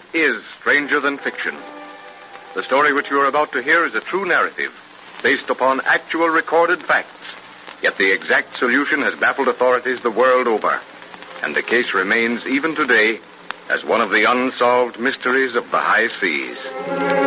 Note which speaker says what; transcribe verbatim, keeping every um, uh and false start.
Speaker 1: is stranger than fiction. The story which you are about to hear is a true narrative based upon actual recorded facts. Yet the exact solution has baffled authorities the world over. And the case remains, even today, as one of the unsolved mysteries of the high seas.